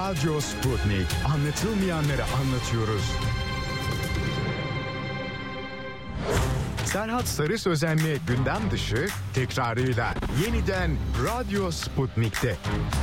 Radyo Sputnik. Anlatılmayanları anlatıyoruz. Serhat Sarı Sözen'le gündem dışı tekrarıyla yeniden Radyo Sputnik'te.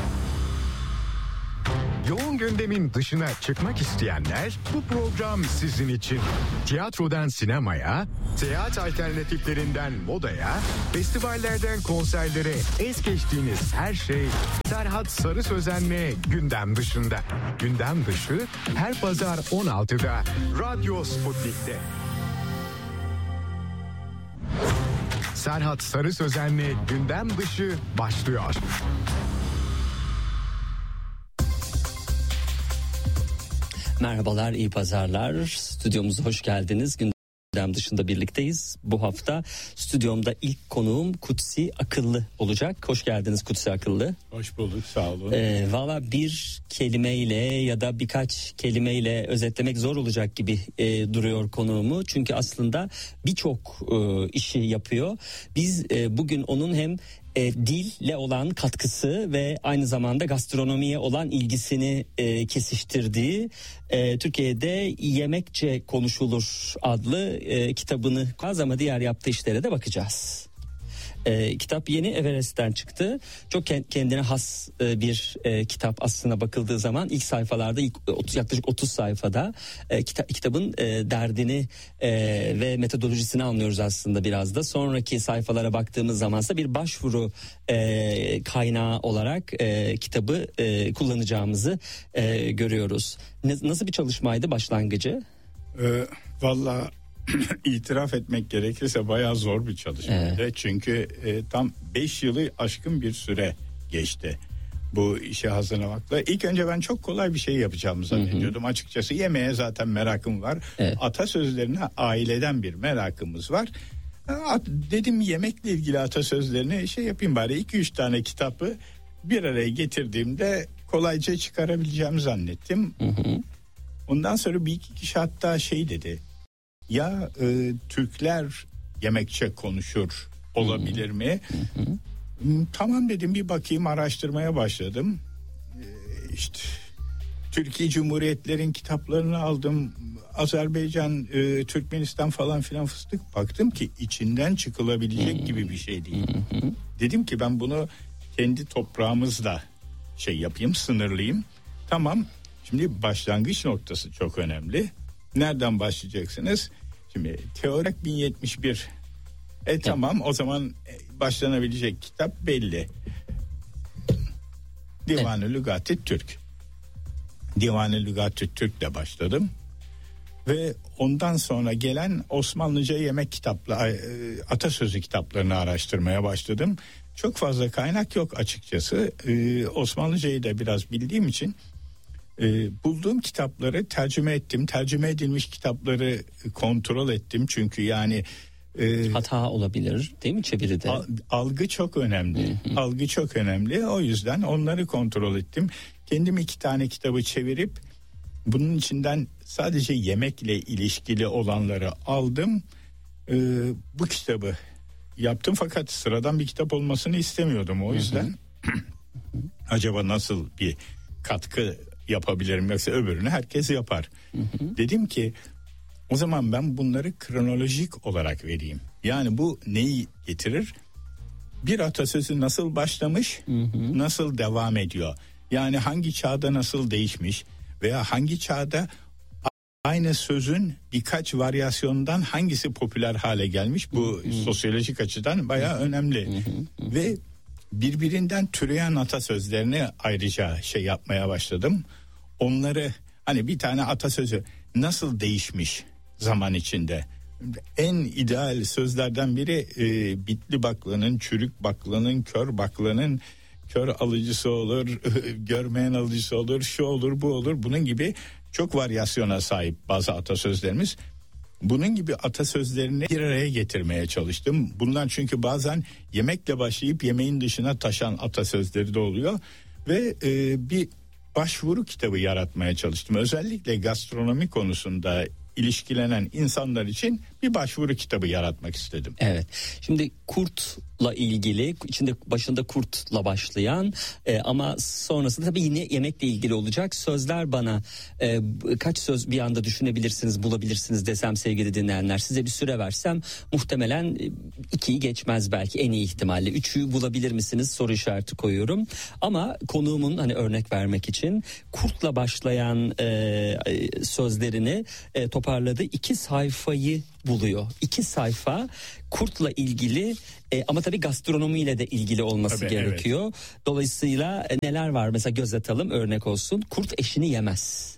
Yoğun gündemin dışına çıkmak isteyenler bu program sizin için. Tiyatrodan sinemaya, seyahat alternatiflerinden modaya, festivallerden konserlere es geçtiğiniz her şey Serhat Sarı Sözen'le gündem dışında. Gündem dışı her pazar 16'da Radyo Sputnik'te. Serhat Sarı Sözen'le gündem dışı başlıyor. Merhabalar, iyi pazarlar. Stüdyomuza hoş geldiniz. Gündem dışında birlikteyiz. Bu hafta stüdyomda ilk konuğum Kutsi Akıllı olacak. Hoş geldiniz Kutsi Akıllı. Hoş bulduk, sağ olun. Valla bir kelimeyle ya da birkaç kelimeyle özetlemek zor olacak gibi duruyor konuğumu. Çünkü aslında birçok işi yapıyor. Biz bugün onun hem dille olan katkısı ve aynı zamanda gastronomiye olan ilgisini kesiştirdiği Türkiye'de Yemekçe Konuşulur adlı kitabını ama diğer yaptığı işlere de bakacağız. Kitap yeni Everest'ten çıktı. Çok kendine has bir kitap aslına bakıldığı zaman ilk sayfalarda yaklaşık 30 sayfada kitabın derdini ve metodolojisini anlıyoruz aslında biraz da. Sonraki sayfalara baktığımız zamansa bir başvuru kaynağı olarak kitabı kullanacağımızı görüyoruz. Nasıl bir çalışmaydı başlangıcı? Vallahi itiraf etmek gerekirse bayağı zor bir çalışmaydı. Evet. Çünkü tam 5 yılı aşkın bir süre geçti bu işe hazırlamakla. İlk önce ben çok kolay bir şey yapacağımı zannediyordum. Açıkçası yemeğe zaten merakım var. Evet. Atasözlerine aileden bir merakımız var. Dedim yemekle ilgili atasözlerini yapayım bari 2-3 tane kitabı bir araya getirdiğimde kolayca çıkarabileceğimi zannettim. Ondan sonra bir iki kişi hatta dedi. Ya Türkler yemekçe konuşur olabilir mi? Tamam dedim, bir bakayım, araştırmaya başladım. İşte Türkiye Cumhuriyetlerin kitaplarını aldım. Azerbaycan, Türkmenistan falan filan fıstık. Baktım ki içinden çıkılabilecek gibi bir şey değil. Dedim ki ben bunu kendi toprağımızla yapayım, sınırlayayım. Tamam, şimdi başlangıç noktası çok önemli. Nereden başlayacaksınız? Şimdi teorik 1071. Tamam, o zaman başlanabilecek kitap belli. Divan-ı Lügat-ı Türk. Divan-ı Lügat-ı Türk'le başladım. Ve ondan sonra gelen Osmanlıca yemek kitapları, atasözü kitaplarını araştırmaya başladım. Çok fazla kaynak yok açıkçası. Osmanlıcayı da biraz bildiğim için bulduğum kitapları tercüme ettim. Tercüme edilmiş kitapları kontrol ettim. Çünkü hata olabilir değil mi çeviride? Algı çok önemli. Algı çok önemli. O yüzden onları kontrol ettim. Kendim 2 tane kitabı çevirip bunun içinden sadece yemekle ilişkili olanları aldım. Bu kitabı yaptım, fakat sıradan bir kitap olmasını istemiyordum. O yüzden acaba nasıl bir katkı yapabilirim, yoksa öbürünü herkes yapar. Dedim ki o zaman ben bunları kronolojik olarak vereyim. Yani bu neyi getirir? Bir atasözü nasıl başlamış, nasıl devam ediyor? Yani hangi çağda nasıl değişmiş veya hangi çağda aynı sözün birkaç varyasyonundan hangisi popüler hale gelmiş? Bu sosyolojik açıdan bayağı önemli. Ve birbirinden türeyen atasözlerini ayrıca yapmaya başladım. Onları, hani bir tane atasözü nasıl değişmiş zaman içinde? En ideal sözlerden biri bitli baklanın, çürük baklanın, kör baklanın kör alıcısı olur, görmeyen alıcısı olur, şu olur, bu olur. Bunun gibi çok varyasyona sahip bazı atasözlerimiz. Bunun gibi atasözlerini bir araya getirmeye çalıştım. Bundan çünkü bazen yemekle başlayıp yemeğin dışına taşan atasözleri de oluyor. Ve bir başvuru kitabı yaratmaya çalıştım. Özellikle gastronomi konusunda ilişkilenen insanlar için bir başvuru kitabı yaratmak istedim. Evet. Şimdi kurtla ilgili, içinde başında kurtla başlayan ama sonrasında tabii yine yemekle ilgili olacak sözler bana kaç söz bir anda düşünebilirsiniz, bulabilirsiniz desem sevgili dinleyenler, size bir süre versem muhtemelen 2'yi geçmez, belki en iyi ihtimalle 3'ü bulabilir misiniz soru işareti koyuyorum. Ama konuğumun hani örnek vermek için kurtla başlayan sözlerini toparladı. 2 sayfayı buluyor. 2 sayfa kurtla ilgili ama tabii gastronomiyle de ilgili olması gerekiyor. Evet. Dolayısıyla neler var mesela göz atalım, örnek olsun. Kurt eşini yemez.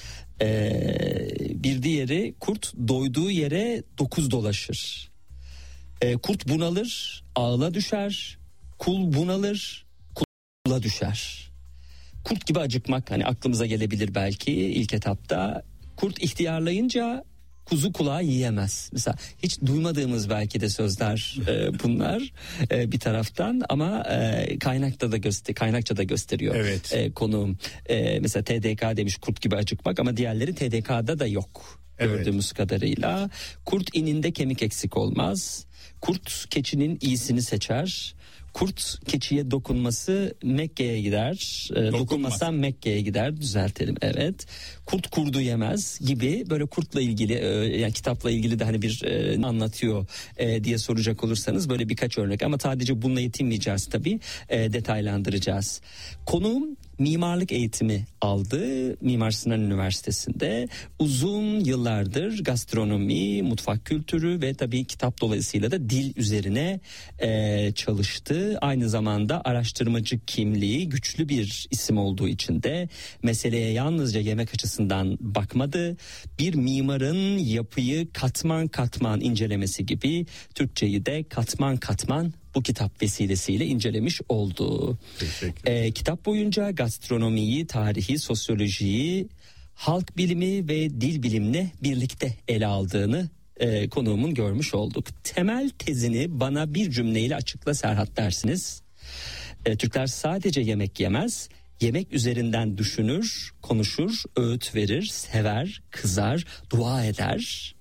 Bir diğeri, kurt doyduğu yere 9 dolaşır. Kurt bunalır, ağla düşer. Kul bunalır, kula düşer. Kurt gibi acıkmak hani aklımıza gelebilir belki ilk etapta. Kurt ihtiyarlayınca kuzu kulağı yiyemez. Mesela hiç duymadığımız belki de sözler bunlar bir taraftan ama kaynakça da gösteriyor. Evet. Konuğum. Mesela TDK demiş kurt gibi acıkmak ama diğerleri TDK'da da yok. Evet. Gördüğümüz kadarıyla. Kurt ininde kemik eksik olmaz. Kurt keçinin iyisini seçer. Kurt keçiye dokunması Mekke'ye gider. Dokunmazsan Mekke'ye gider. Düzeltelim, evet. Kurt kurdu yemez gibi böyle kurtla ilgili yani kitapla ilgili de hani bir anlatıyor diye soracak olursanız böyle birkaç örnek ama sadece bununla yetinmeyeceğiz tabii. Detaylandıracağız. Konuğum mimarlık eğitimi aldı Mimar Sinan Üniversitesi'nde. Uzun yıllardır gastronomi, mutfak kültürü ve tabii kitap dolayısıyla da dil üzerine çalıştı. Aynı zamanda araştırmacı kimliği güçlü bir isim olduğu için de meseleye yalnızca yemek açısından bakmadı. Bir mimarın yapıyı katman katman incelemesi gibi Türkçeyi de katman katman bu kitap vesilesiyle incelemiş oldu. Kitap boyunca gastronomiyi, tarihi, sosyolojiyi, halk bilimi ve dil bilimle birlikte ele aldığını konuğumun görmüş olduk. Temel tezini bana bir cümleyle açıkla Serhat dersiniz. Türkler sadece yemek yemez, yemek üzerinden düşünür, konuşur, öğüt verir, sever, kızar, dua eder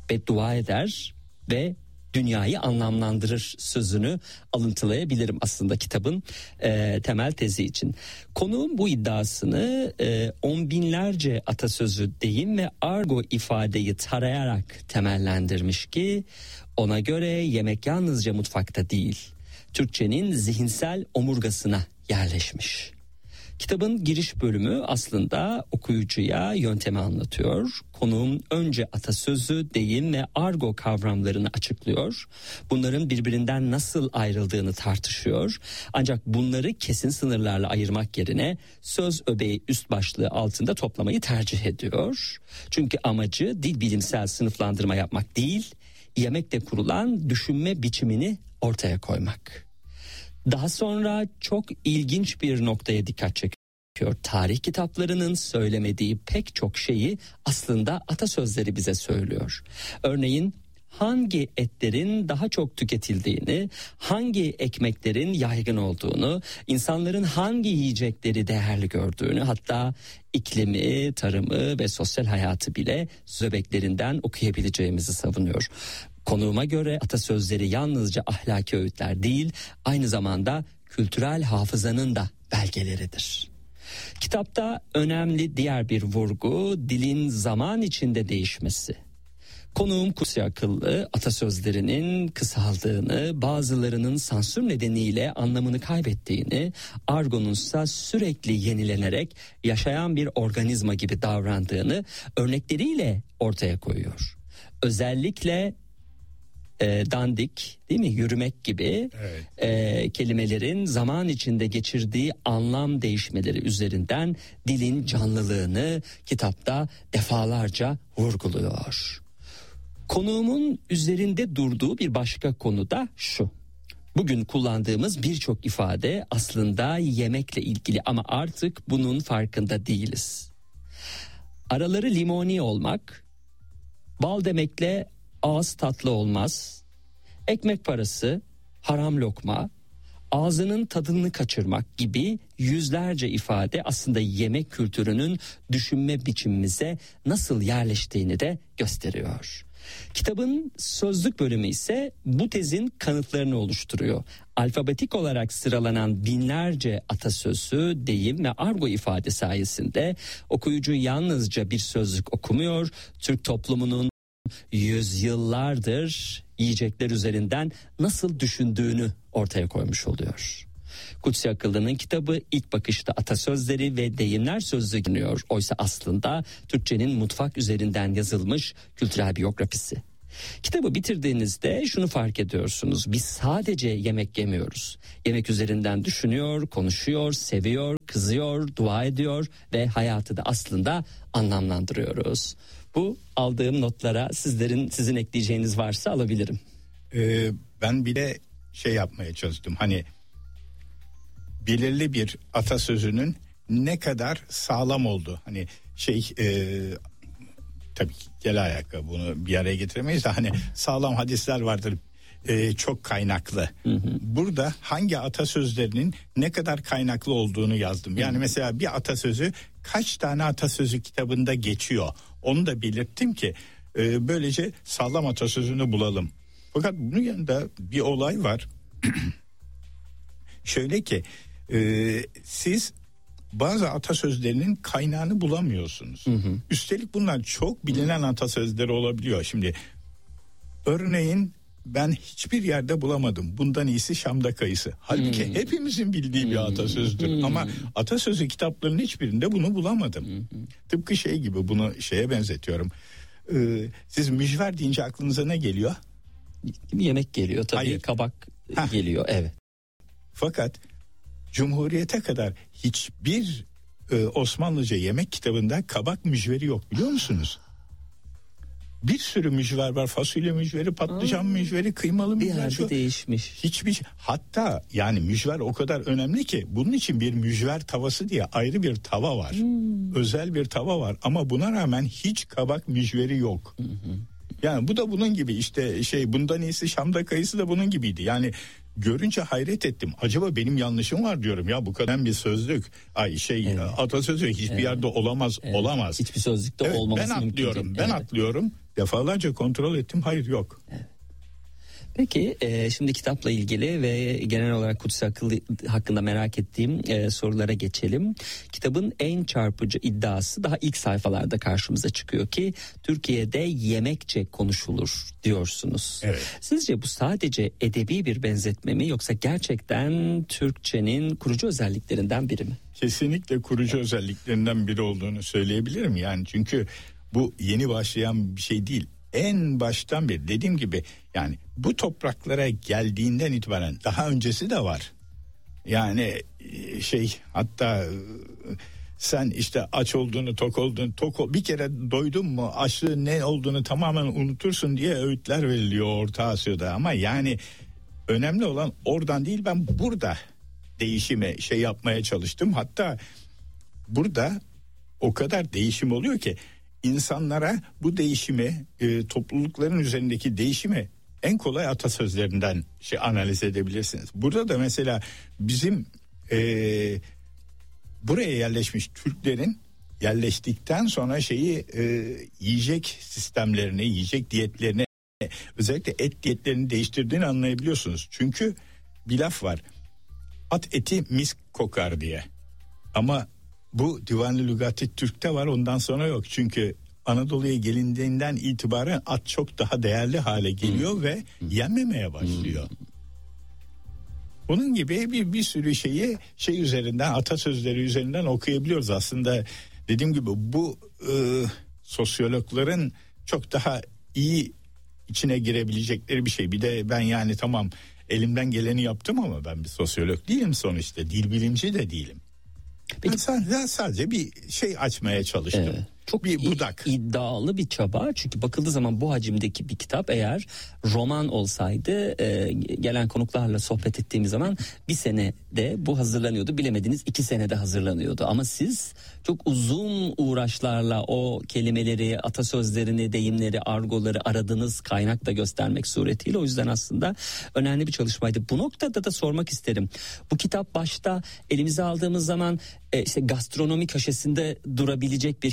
ve dünyayı anlamlandırır sözünü alıntılayabilirim aslında kitabın temel tezi için. Konuğum bu iddiasını on binlerce atasözü, deyim ve argo ifadeyi tarayarak temellendirmiş ki ona göre yemek yalnızca mutfakta değil, Türkçenin zihinsel omurgasına yerleşmiş. Kitabın giriş bölümü aslında okuyucuya yöntemi anlatıyor. Konuğum önce atasözü, deyim ve argo kavramlarını açıklıyor. Bunların birbirinden nasıl ayrıldığını tartışıyor. Ancak bunları kesin sınırlarla ayırmak yerine söz öbeği üst başlığı altında toplamayı tercih ediyor. Çünkü amacı dil bilimsel sınıflandırma yapmak değil, yemekle kurulan düşünme biçimini ortaya koymak. Daha sonra çok ilginç bir noktaya dikkat çekiyor. Tarih kitaplarının söylemediği pek çok şeyi aslında atasözleri bize söylüyor. Örneğin hangi etlerin daha çok tüketildiğini, hangi ekmeklerin yaygın olduğunu, insanların hangi yiyecekleri değerli gördüğünü, hatta iklimi, tarımı ve sosyal hayatı bile söbeklerinden okuyabileceğimizi savunuyor. Konuğuma göre atasözleri yalnızca ahlaki öğütler değil, aynı zamanda kültürel hafızanın da belgeleridir. Kitapta önemli diğer bir vurgu, dilin zaman içinde değişmesi. Konuğum kutsi akıllı, atasözlerinin kısaldığını, bazılarının sansür nedeniyle anlamını kaybettiğini, argonunsa sürekli yenilenerek yaşayan bir organizma gibi davrandığını örnekleriyle ortaya koyuyor. Özellikle dandik, değil mi, yürümek gibi kelimelerin zaman içinde geçirdiği anlam değişmeleri üzerinden dilin canlılığını kitapta defalarca vurguluyor. Konuğumun üzerinde durduğu bir başka konu da şu: bugün kullandığımız birçok ifade aslında yemekle ilgili ama artık bunun farkında değiliz. Araları limoni olmak, bal demekle ağız tatlı olmaz, ekmek parası, haram lokma, ağzının tadını kaçırmak gibi yüzlerce ifade aslında yemek kültürünün düşünme biçimimize nasıl yerleştiğini de gösteriyor. Kitabın sözlük bölümü ise bu tezin kanıtlarını oluşturuyor. Alfabetik olarak sıralanan binlerce atasözü, deyim ve argo ifade sayesinde okuyucu yalnızca bir sözlük okumuyor, Türk toplumunun yüzyıllardır yiyecekler üzerinden nasıl düşündüğünü ortaya koymuş oluyor. Kutsi Akıllı'nın kitabı ilk bakışta atasözleri ve deyimler sözlüğü görünüyor. Oysa aslında Türkçenin mutfak üzerinden yazılmış kültürel biyografisi. Kitabı bitirdiğinizde şunu fark ediyorsunuz. Biz sadece yemek yemiyoruz. Yemek üzerinden düşünüyor, konuşuyor, seviyor, kızıyor, dua ediyor ve hayatı da aslında anlamlandırıyoruz. Bu aldığım notlara sizin ekleyeceğiniz varsa alabilirim. Ben bir de yapmaya çalıştım. Hani belirli bir atasözünün ne kadar sağlam oldu. Hani tabii ki gel ayakkabı, bunu bir araya getiremeyiz de hani sağlam hadisler vardır, çok kaynaklı. Burada hangi atasözlerinin ne kadar kaynaklı olduğunu yazdım. Yani mesela bir atasözü kaç tane atasözü kitabında geçiyor, onu da belirttim ki böylece sağlam atasözünü bulalım. Fakat bunun yanında bir olay var. Şöyle ki siz bazı atasözlerinin kaynağını bulamıyorsunuz. Üstelik bunlar çok bilinen atasözleri olabiliyor. Şimdi örneğin ben hiçbir yerde bulamadım. Bundan iyisi Şam'da kayısı. Halbuki hepimizin bildiği bir atasözdür. Ama atasözü kitaplarının hiçbirinde bunu bulamadım. Tıpkı gibi, bunu benzetiyorum. Siz mücver deyince aklınıza ne geliyor? Yemek geliyor tabii. Hayır. Kabak geliyor, evet. Fakat Cumhuriyete kadar hiçbir Osmanlıca yemek kitabında kabak mücveri yok, biliyor musunuz? Bir sürü mücver var. Fasulye mücveri, patlıcan mücveri, kıymalı mücver. Bir yerde değişmiş. Hiçbir hatta yani mücver o kadar önemli ki bunun için bir mücver tavası diye ayrı bir tava var. Özel bir tava var ama buna rağmen hiç kabak mücveri yok. Yani bu da bunun gibi bundan iyisi Şam'da kayısı da bunun gibiydi. Yani görünce hayret ettim. Acaba benim yanlışım var diyorum ya, bu kadar bir sözlük. Atasözü hiçbir yerde olamaz. Hiçbir sözlükte olmaması mümkün değil. Ben atlıyorum. Defalarca kontrol ettim. Hayır, yok. Evet. Peki şimdi kitapla ilgili ve genel olarak Kutsi Akıllı hakkında merak ettiğim sorulara geçelim. Kitabın en çarpıcı iddiası daha ilk sayfalarda karşımıza çıkıyor ki Türkiye'de yemekçe konuşulur diyorsunuz. Evet. Sizce bu sadece edebi bir benzetme mi, yoksa gerçekten Türkçenin kurucu özelliklerinden biri mi? Kesinlikle kurucu özelliklerinden biri olduğunu söyleyebilirim. Yani çünkü bu yeni başlayan bir şey değil. En baştan beri dediğim gibi, yani bu topraklara geldiğinden itibaren daha öncesi de var. Yani hatta sen aç olduğunu, tok olduğunu, bir kere doydun mu açlığın ne olduğunu tamamen unutursun diye öğütler veriliyor Orta Asya'da. Ama yani önemli olan oradan değil, ben burada değişime yapmaya çalıştım. Hatta burada o kadar değişim oluyor ki İnsanlara bu değişimi, toplulukların üzerindeki değişimi en kolay atasözlerinden analiz edebilirsiniz. Burada da mesela bizim buraya yerleşmiş Türklerin yerleştikten sonra yiyecek sistemlerini, yiyecek diyetlerini, özellikle et diyetlerini değiştirdiğini anlayabiliyorsunuz. Çünkü bir laf var, at eti mis kokar diye, ama bu Divan-ı Lügat-ı Türk'te var, ondan sonra yok. Çünkü Anadolu'ya gelindiğinden itibaren at çok daha değerli hale geliyor ve yenmemeye başlıyor. Bunun gibi bir sürü şeyi üzerinden, atasözleri üzerinden okuyabiliyoruz. Aslında dediğim gibi bu sosyologların çok daha iyi içine girebilecekleri bir şey. Bir de ben tamam elimden geleni yaptım ama ben bir sosyolog değilim sonuçta. Dil bilimci de değilim. Peki, ben sadece bir açmaya çalıştım. Çok bir budak. İddialı bir çaba, çünkü bakıldığı zaman bu hacimdeki bir kitap eğer roman olsaydı gelen konuklarla sohbet ettiğimiz zaman bir senede bu hazırlanıyordu, bilemediniz 2 senede hazırlanıyordu. Ama siz çok uzun uğraşlarla o kelimeleri, atasözlerini, deyimleri, argoları aradınız, kaynak da göstermek suretiyle. O yüzden aslında önemli bir çalışmaydı. Bu noktada da sormak isterim. Bu kitap başta elimize aldığımız zaman gastronomi köşesinde durabilecek bir kitap gibi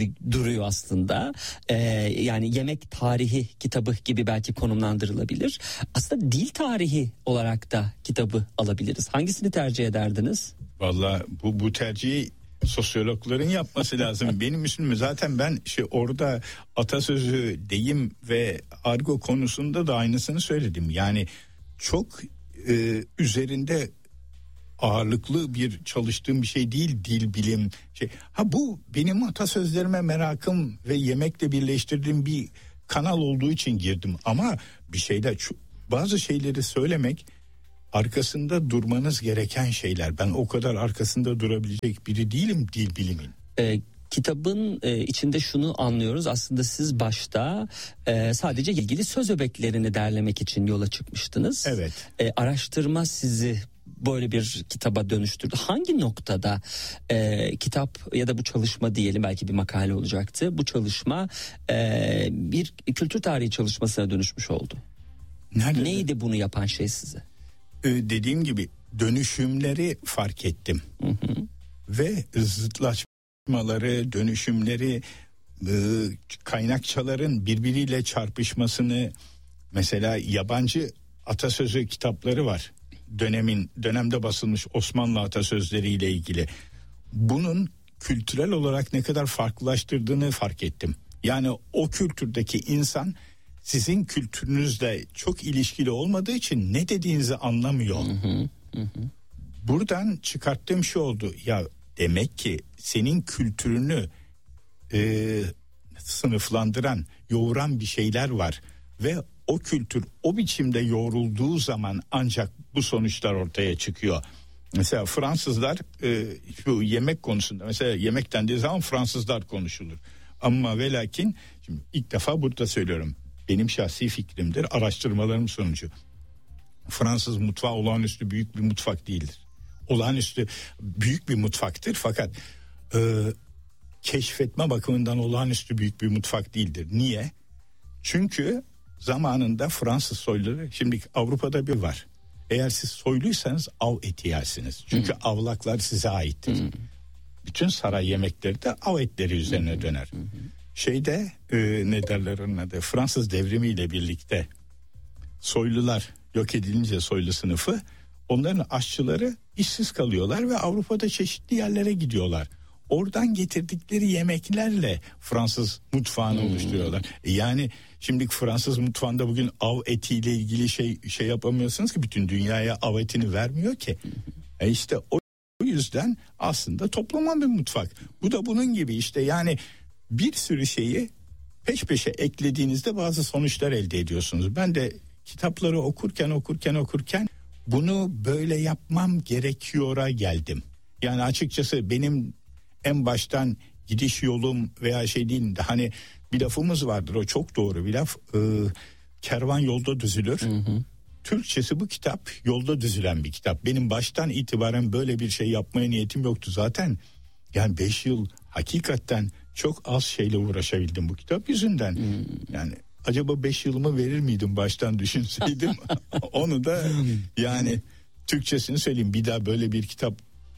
gibi duruyor aslında. Yani yemek tarihi kitabı gibi belki konumlandırılabilir. Aslında dil tarihi olarak da kitabı alabiliriz. Hangisini tercih ederdiniz? Vallahi bu tercihi sosyologların yapması lazım. Benim üstüme zaten ben orada atasözü, deyim ve argo konusunda da aynısını söyledim. Yani çok üzerinde ağırlıklı bir çalıştığım bir şey değil dil bilim bu benim atasözlerime merakım ve yemekle birleştirdiğim bir kanal olduğu için girdim ama bir şeyde bazı şeyleri söylemek arkasında durmanız gereken şeyler. Ben o kadar arkasında durabilecek biri değilim dil bilimin. Kitabın içinde şunu anlıyoruz, aslında siz başta sadece ilgili söz öbeklerini derlemek için yola çıkmıştınız. Evet. Araştırma sizi böyle bir kitaba dönüştürdü. Hangi noktada kitap ya da bu çalışma diyelim, belki bir makale olacaktı, bu çalışma bir kültür tarihi çalışmasına dönüşmüş oldu? Nerede? Neydi bunu yapan şey size? Dediğim gibi dönüşümleri fark ettim. Ve zıtlaşmaları, dönüşümleri, kaynakçaların birbiriyle çarpışmasını, mesela yabancı atasözü kitapları var. Dönemde basılmış Osmanlı atasözleriyle ilgili. Bunun kültürel olarak ne kadar farklılaştırdığını fark ettim. Yani o kültürdeki insan sizin kültürünüzle çok ilişkili olmadığı için ne dediğinizi anlamıyor. Buradan çıkarttığım şey oldu. Ya demek ki senin kültürünü sınıflandıran, yoğuran bir şeyler var ve o kültür o biçimde yoğrulduğu zaman ancak bu sonuçlar ortaya çıkıyor. Mesela Fransızlar şu yemek konusunda, mesela yemek dendiği zaman Fransızlar konuşulur. Ama ve lakin şimdi ilk defa burada söylüyorum. Benim şahsi fikrimdir, araştırmalarım sonucu. Fransız mutfağı olağanüstü büyük bir mutfak değildir. Olağanüstü büyük bir mutfaktır fakat keşfetme bakımından olağanüstü büyük bir mutfak değildir. Niye? Çünkü zamanında Fransız soyluları, şimdi Avrupa'da bir var. Eğer siz soyluysanız av eti yersiniz. Çünkü avlaklar size aittir. Bütün saray yemekleri de av etleri üzerine döner. Ne derler onun adı? Fransız devrimiyle birlikte soylular yok edilince, soylu sınıfı, onların aşçıları işsiz kalıyorlar ve Avrupa'da çeşitli yerlere gidiyorlar. Oradan getirdikleri yemeklerle Fransız mutfağını oluşturuyorlar. Yani şimdi Fransız mutfağında bugün av etiyle ilgili şey yapamıyorsunuz ki, bütün dünyaya av etini vermiyor ki. İşte o yüzden aslında toplanan bir mutfak. Bu da bunun gibi işte, yani bir sürü şeyi peş peşe eklediğinizde bazı sonuçlar elde ediyorsunuz. Ben de kitapları okurken bunu böyle yapmam gerekiyor'a geldim. Yani açıkçası benim en baştan gidiş yolum veya değil de, hani bir lafımız vardır, o çok doğru bir laf. Kervan yolda düzülür. Türkçesi bu kitap yolda düzülen bir kitap. Benim baştan itibaren böyle bir şey yapmaya niyetim yoktu zaten. Yani 5 yıl hakikaten çok az şeyle uğraşabildim bu kitap yüzünden. Yani acaba 5 yılımı verir miydim baştan düşünseydim? Onu da yani Türkçesini söyleyeyim, bir daha böyle bir kitap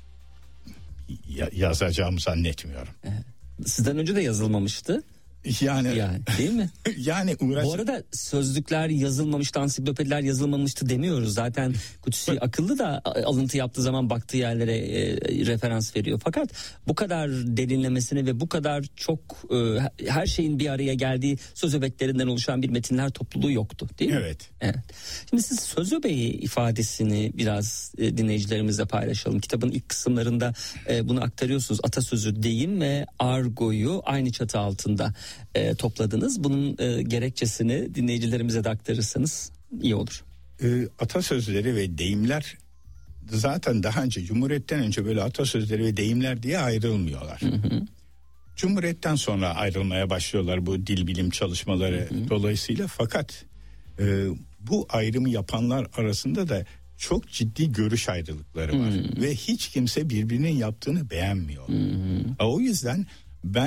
yazacağımı zannetmiyorum. Sizden önce de yazılmamıştı. Yani değil mi? Yani bu arada sözlükler yazılmamıştı, ansiklopediler yazılmamıştı demiyoruz. Zaten Kutsi akıllı da alıntı yaptığı zaman baktığı yerlere referans veriyor. Fakat bu kadar derinlemesine ve bu kadar çok her şeyin bir araya geldiği söz öbeklerinden oluşan bir metinler topluluğu yoktu, değil mi? Evet. Şimdi siz söz öbeği ifadesini biraz dinleyicilerimizle paylaşalım. Kitabın ilk kısımlarında bunu aktarıyorsunuz. Atasözü, deyim ve argoyu aynı çatı altında topladınız. Bunun gerekçesini dinleyicilerimize de aktarırsanız iyi olur. Atasözleri ve deyimler zaten daha önce, Cumhuriyet'ten önce böyle atasözleri ve deyimler diye ayrılmıyorlar. Cumhuriyet'ten sonra ayrılmaya başlıyorlar bu dil bilim çalışmaları dolayısıyla. Fakat bu ayrımı yapanlar arasında da çok ciddi görüş ayrılıkları var. Ve hiç kimse birbirinin yaptığını beğenmiyor. O yüzden ben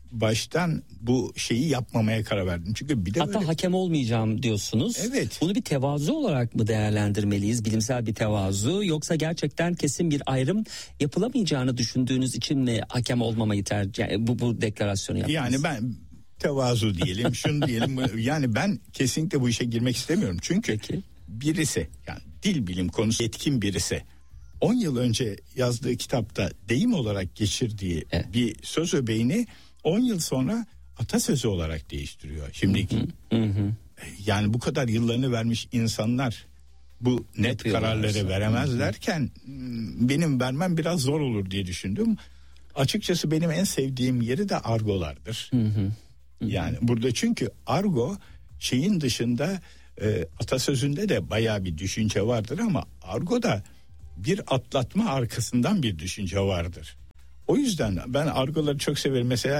baştan bu şeyi yapmamaya karar verdim. Çünkü bir de hatta böyle... hakem olmayacağım diyorsunuz. Evet. Bunu bir tevazu olarak mı değerlendirmeliyiz? Bilimsel bir tevazu, yoksa gerçekten kesin bir ayrım yapılamayacağını düşündüğünüz için mi hakem olmamayı tercih, yani bu deklarasyonu yaptınız? Yani ben tevazu diyelim, şunu diyelim. Yani ben kesinlikle bu işe girmek istemiyorum. Çünkü Peki. birisi, yani dil bilim konusu yetkin birisi 10 yıl önce yazdığı kitapta deyim olarak geçirdiği bir söz öbeğini 10 yıl sonra atasözü olarak değiştiriyor. Şimdiki yani bu kadar yıllarını vermiş insanlar bu net kararları veremezlerken benim vermem biraz zor olur diye düşündüm. Açıkçası benim en sevdiğim yeri de argolardır. Yani burada çünkü argo şeyin dışında atasözünde de bayağı bir düşünce vardır ama argoda bir atlatma arkasından bir düşünce vardır. O yüzden ben argoları çok severim. Mesela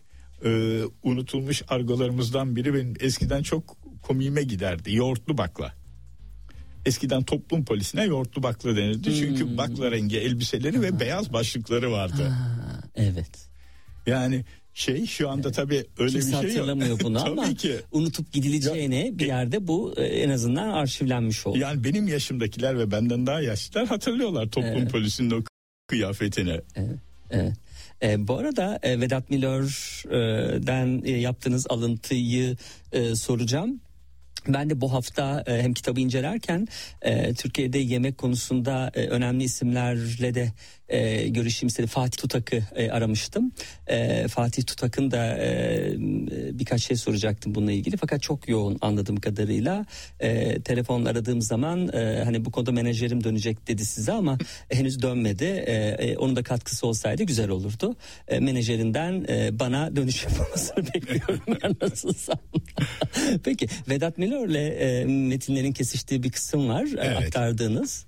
unutulmuş argolarımızdan biri benim eskiden çok komiğime giderdi. Yoğurtlu bakla. Eskiden toplum polisine yoğurtlu bakla denirdi. Çünkü bakla rengi elbiseleri ve beyaz başlıkları vardı. Evet. Yani şu anda tabii öyle Kimse bir şey yok. hatırlamıyor bunu ama ki. Unutup gidileceğine bir yerde bu en azından arşivlenmiş oldu. Yani benim yaşımdakiler ve benden daha yaşlılar hatırlıyorlar toplum polisinin o kıyafetini. Evet. Bu arada Vedat Milor'dan yaptığınız alıntıyı soracağım. Ben de bu hafta hem kitabı incelerken Türkiye'de yemek konusunda önemli isimlerle de görüşeyim istedim. Fatih Tutak'ı aramıştım. Fatih Tutak'ın da birkaç şey soracaktım bununla ilgili. Fakat çok yoğun anladığım kadarıyla. Telefonla aradığım zaman hani bu konuda menajerim dönecek dedi size ama henüz dönmedi. Onun da katkısı olsaydı güzel olurdu. Menajerinden bana dönüş yapmasını bekliyorum ben nasılsam. Peki Vedat Milor'le metinlerin kesiştiği bir kısım var aktardığınız.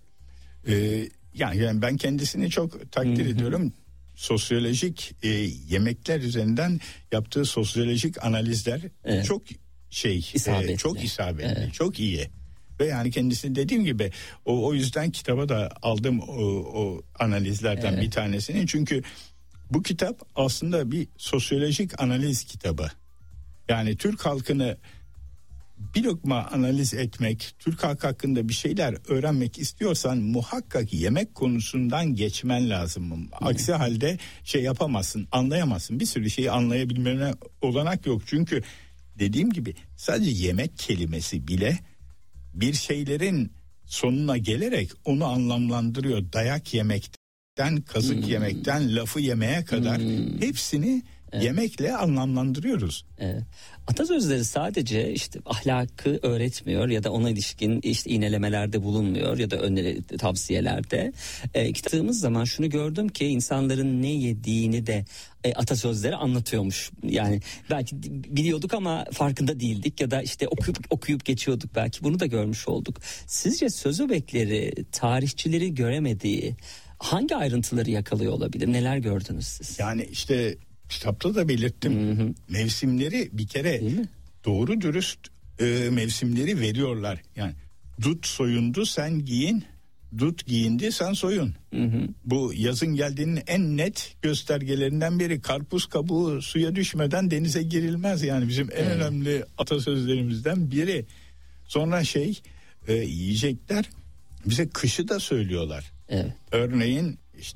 Yani ben kendisini çok takdir ediyorum. Sosyolojik yemekler üzerinden yaptığı sosyolojik analizler çok isabetli. Çok isabetli, çok iyi. Ve yani kendisi dediğim gibi o yüzden kitaba da aldım o analizlerden bir tanesini. Çünkü bu kitap aslında bir sosyolojik analiz kitabı. Yani Türk halkını bir lokma analiz etmek, Türk halkı hakkında bir şeyler öğrenmek istiyorsan muhakkak yemek konusundan geçmen lazım. Aksi halde yapamazsın, anlayamazsın. Bir sürü şeyi anlayabilmene olanak yok. Çünkü dediğim gibi sadece yemek kelimesi bile bir şeylerin sonuna gelerek onu anlamlandırıyor. Dayak yemekten, kazık yemekten, lafı yemeye kadar hepsini yemekle anlamlandırıyoruz. Atasözleri sadece ahlakı öğretmiyor ya da ona ilişkin iğnelemelerde bulunmuyor ya da öneri tavsiyelerde. Kitabımız zaman şunu gördüm ki insanların ne yediğini de atasözleri anlatıyormuş. Yani belki biliyorduk ama farkında değildik ya da okuyup geçiyorduk, belki bunu da görmüş olduk. Sizce söz öbekleri tarihçileri göremediği hangi ayrıntıları yakalıyor olabilir? Neler gördünüz siz? Yani kitapta da belirttim. Mevsimleri bir kere doğru dürüst mevsimleri veriyorlar. Yani dut soyundu sen giyin, dut giyindi sen soyun. Bu yazın geldiğinin en net göstergelerinden biri. Karpuz kabuğu suya düşmeden denize girilmez. Yani bizim en önemli atasözlerimizden biri. Sonra yiyecekler bize kışı da söylüyorlar. Örneğin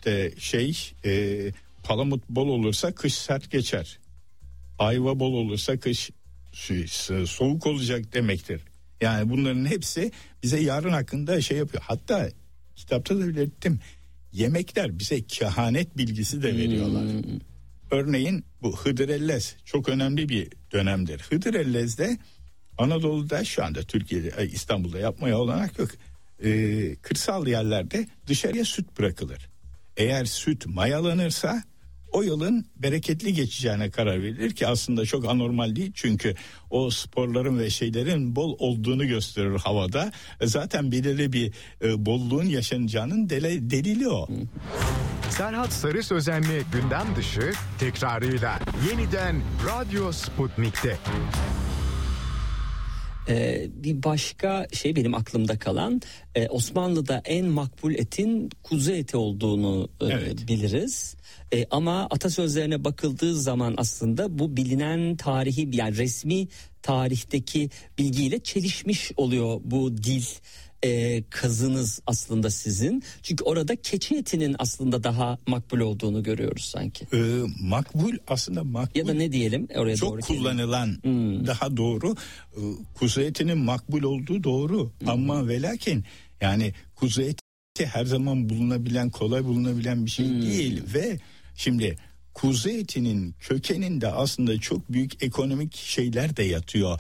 palamut bol olursa kış sert geçer. Ayva bol olursa kış soğuk olacak demektir. Yani bunların hepsi bize yarın hakkında yapıyor. Hatta kitapta da belirttim. Yemekler bize kehanet bilgisi de veriyorlar. Örneğin bu Hıdrellez çok önemli bir dönemdir. Hıdrellez'de Anadolu'da, şu anda Türkiye'de, İstanbul'da yapmaya olanak yok. Kırsal yerlerde dışarıya süt bırakılır. Eğer süt mayalanırsa o yılın bereketli geçeceğine karar verilir ki aslında çok anormal değil. Çünkü o sporların ve şeylerin bol olduğunu gösterir havada. Zaten belirli bir bolluğun yaşanacağının delili o. Serhat Sarı Sözen'le gündem dışı tekrarıyla yeniden Radyo Sputnik'te. Bir başka şey benim aklımda kalan, Osmanlı'da en makbul etin kuzu eti olduğunu biliriz. Ama atasözlerine bakıldığı zaman aslında bu bilinen tarihi, yani resmi tarihteki bilgiyle çelişmiş oluyor bu dil kazınız aslında sizin. Çünkü orada keçi etinin aslında daha makbul olduğunu görüyoruz sanki. Makbul aslında makbul. Ya da ne diyelim oraya çok doğru kullanılan daha doğru. Kuzu etinin makbul olduğu doğru. Ama ve lakin yani kuzu eti her zaman bulunabilen, kolay bulunabilen bir şey değil ve şimdi kuzu etinin kökeninde aslında çok büyük ekonomik şeyler de yatıyor.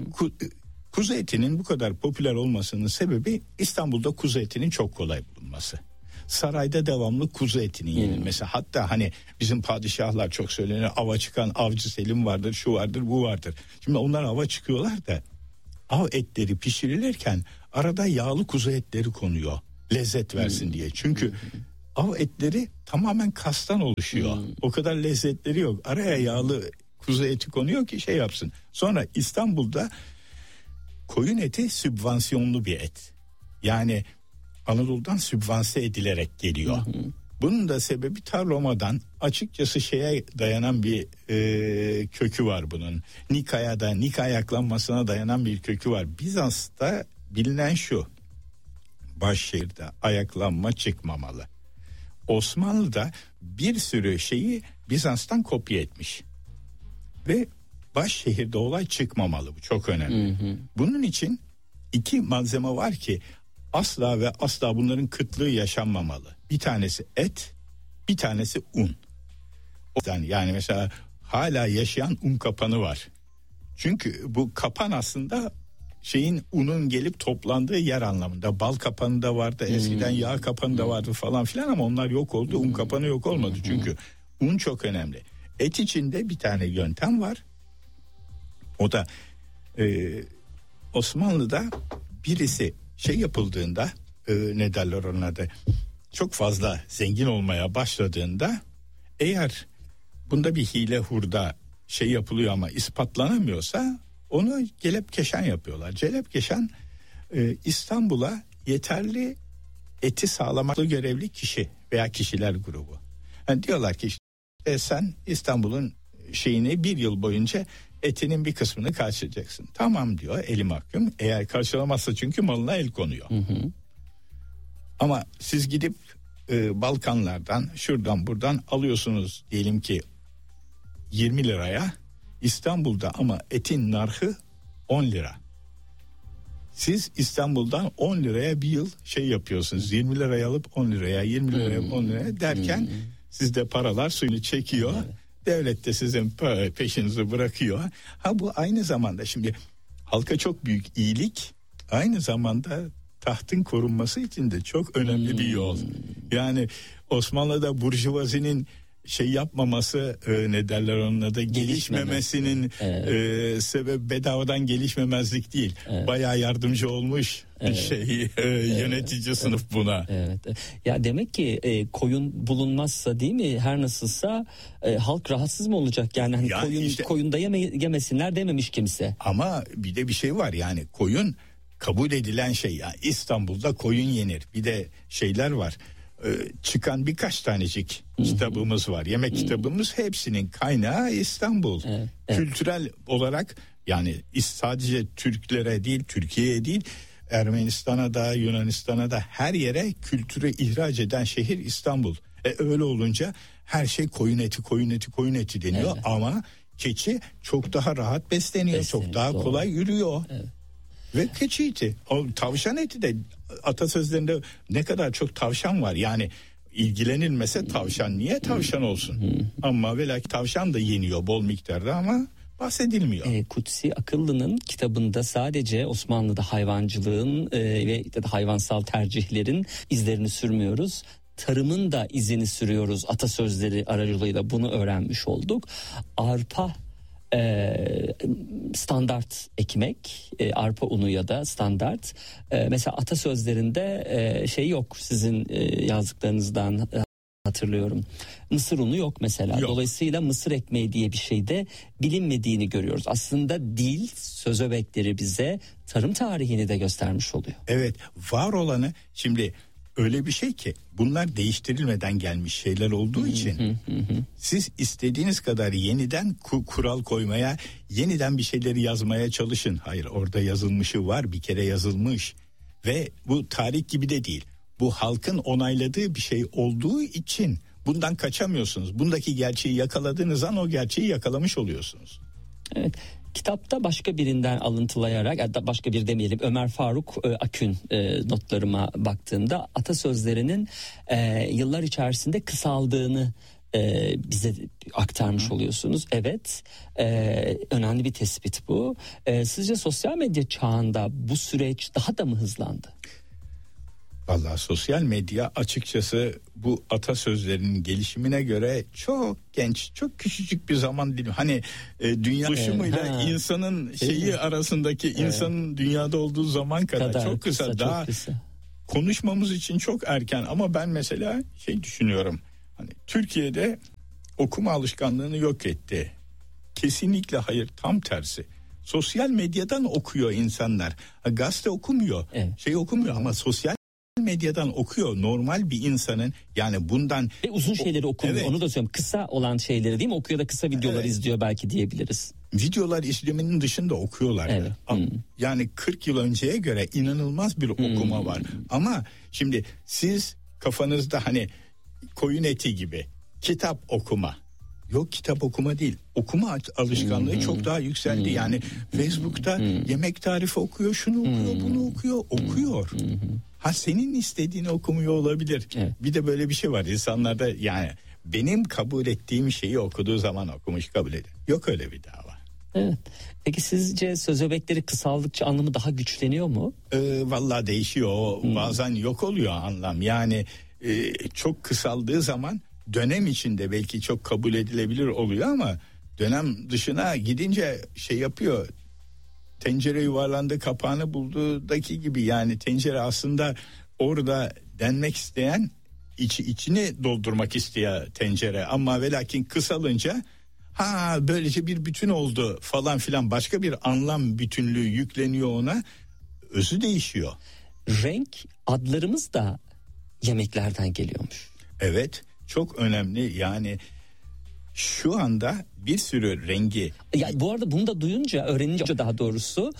Kuzu etinin bu kadar popüler olmasının sebebi İstanbul'da kuzu etinin çok kolay bulunması. Sarayda devamlı kuzu etinin yenilmesi. Hatta hani bizim padişahlar çok söylenir, ava çıkan avcı Selim vardır, şu vardır, bu vardır. Şimdi onlar ava çıkıyorlar da av etleri pişirilirken arada yağlı kuzu etleri konuyor. Lezzet versin diye. Çünkü av etleri tamamen kastan oluşuyor. O kadar lezzetleri yok. Araya yağlı kuzu eti konuyor ki şey yapsın. Sonra İstanbul'da koyun eti sübvansiyonlu bir et. Yani Anadolu'dan sübvanse edilerek geliyor. Bunun da sebebi ta Roma'dan açıkçası şeye dayanan bir kökü var bunun. Nika ayaklanmasına dayanan bir kökü var. Bizans'ta bilinen şu: başşehirde ayaklanma çıkmamalı. Osmanlı'da bir sürü şeyi Bizans'tan kopya etmiş. Ve başşehirde olay çıkmamalı, bu çok önemli. Bunun için iki malzeme var ki asla ve asla bunların kıtlığı yaşanmamalı. Bir tanesi et, bir tanesi un. Yani mesela hala yaşayan un kapanı var. Çünkü bu kapan aslında şeyin, unun gelip toplandığı yer anlamında. Bal kapanı da vardı eskiden, yağ kapanı da vardı falan filan ama onlar yok oldu. Un kapanı yok olmadı çünkü un çok önemli. Et içinde bir tane yöntem var. O da Osmanlı'da birisi şey yapıldığında ne derler onun adı, çok fazla zengin olmaya başladığında, eğer bunda bir hile hurda şey yapılıyor ama ispatlanamıyorsa onu celepkeşan yapıyorlar. Celepkeşan İstanbul'a yeterli eti sağlamakla görevli kişi veya kişiler grubu. Yani diyorlar ki işte sen İstanbul'un şeyini bir yıl boyunca etinin bir kısmını karşılayacaksın. Tamam diyor, eli mahkum. Eğer karşılamazsa çünkü malına el konuyor. Ama siz gidip Balkanlardan şuradan buradan alıyorsunuz diyelim ki 20 liraya. İstanbul'da ama etin narhı 10 lira. Siz İstanbul'dan 10 liraya bir yıl şey yapıyorsunuz. 20 liraya alıp 10 liraya, 20 liraya 10 liraya derken sizde paralar suyunu çekiyor. Devlet de sizin peşinizi bırakıyor. Ha, bu aynı zamanda şimdi halka çok büyük iyilik, aynı zamanda tahtın korunması için de çok önemli bir yol. Yani Osmanlı'da burjuvazinin şey yapmaması, ne derler onunla da, gelişmemesinin sebebi bedavadan gelişmemezlik değil. Bayağı yardımcı olmuş yönetici sınıf buna. Evet. Ya demek ki koyun bulunmazsa, değil mi, her nasılsa halk rahatsız mı olacak? Yani hani koyun da yemesinler dememiş kimse. Ama bir de bir şey var, yani koyun kabul edilen şey. Yani İstanbul'da koyun yenir. Bir de şeyler var. Çıkan birkaç tanecik kitabımız var. Yemek kitabımız, hepsinin kaynağı İstanbul. Kültürel olarak yani sadece Türklere değil, Türkiye'ye değil, Ermenistan'a da, Yunanistan'a da, her yere kültürü ihraç eden şehir İstanbul. Öyle olunca her şey koyun eti deniyor ama keçi çok daha rahat besleniyor, çok daha kolay yürüyor. Ve keçi eti, o tavşan eti de, atasözlerinde ne kadar çok tavşan var. Yani ilgilenilmese tavşan niye tavşan olsun? Ama velaki tavşan da yeniyor bol miktarda ama bahsedilmiyor. Kutsi Akıllı'nın kitabında sadece Osmanlı'da hayvancılığın ve hayvansal tercihlerin izlerini sürmüyoruz. Tarımın da izini sürüyoruz atasözleri aracılığıyla, bunu öğrenmiş olduk. Arpa standart ekmek, arpa unu ya da standart. Mesela atasözlerinde şey yok, sizin yazdıklarınızdan hatırlıyorum. Mısır unu yok mesela. Yok. Dolayısıyla mısır ekmeği diye bir şey de bilinmediğini görüyoruz. Aslında dil, söz öbekleri bize tarım tarihini de göstermiş oluyor. Evet, var olanı şimdi öyle bir şey ki bunlar değiştirilmeden gelmiş şeyler olduğu için siz istediğiniz kadar yeniden kural koymaya, yeniden bir şeyleri yazmaya çalışın. Hayır, orada yazılmışı var, bir kere yazılmış ve bu tarih gibi de değil. Bu halkın onayladığı bir şey olduğu için bundan kaçamıyorsunuz. Bundaki gerçeği yakaladığınız an o gerçeği yakalamış oluyorsunuz. Evet. Kitapta başka birinden alıntılayarak, ya da başka bir demeyelim, Ömer Faruk Akün notlarıma baktığımda atasözlerinin yıllar içerisinde kısaldığını bize aktarmış oluyorsunuz. Evet, önemli bir tespit bu. Sizce sosyal medya çağında bu süreç daha da mı hızlandı? Vallahi sosyal medya açıkçası bu atasözlerinin gelişimine göre çok genç, çok küçücük bir zaman dilimi. Hani dünya oluşumuyla insanın şeyi arasındaki insanın dünyada olduğu zaman kadar çok kısa. Daha konuşmamız için çok erken ama ben mesela düşünüyorum. Hani Türkiye'de okuma alışkanlığını yok etti. Kesinlikle hayır, tam tersi. Sosyal medyadan okuyor insanlar. Gazete okumuyor, okumuyor ama sosyal medyadan okuyor. Normal bir insanın, yani bundan ve uzun şeyleri okumuyor. Evet. Onu da söyleyeyim. Kısa olan şeyleri değil mi? Okuyor da kısa videolar izliyor belki diyebiliriz. Videolar izlemenin dışında okuyorlar. Evet. Yani 40 yıl önceye göre inanılmaz bir okuma var. Ama şimdi siz kafanızda hani koyun eti gibi kitap okuma. Yok, kitap okuma değil. Okuma alışkanlığı çok daha yükseldi. Yani Facebook'ta yemek tarifi okuyor, şunu okuyor, bunu okuyor. Ha, senin istediğini okumuyor olabilir. Evet. Bir de böyle bir şey var insanlarda, yani benim kabul ettiğim şeyi okuduğu zaman okumuş kabul ediyor. Yok öyle bir dava. Evet. Peki sizce söz öbekleri kısaldıkça anlamı daha güçleniyor mu? Vallahi değişiyor. Bazen yok oluyor anlam. Yani çok kısaldığı zaman dönem içinde belki çok kabul edilebilir oluyor ama dönem dışına gidince yapıyor. Tencere yuvarlandı, kapağını bulduğundaki gibi, yani tencere aslında orada denmek isteyen, içini doldurmak isteyen tencere ama ve lakin kısalınca böylece bir bütün oldu falan filan, başka bir anlam bütünlüğü yükleniyor ona, özü değişiyor. Renk adlarımız da yemeklerden geliyormuş. Evet, çok önemli. Yani şu anda bir sürü rengi. Ya bu arada bunu da duyunca, öğrenince daha doğrusu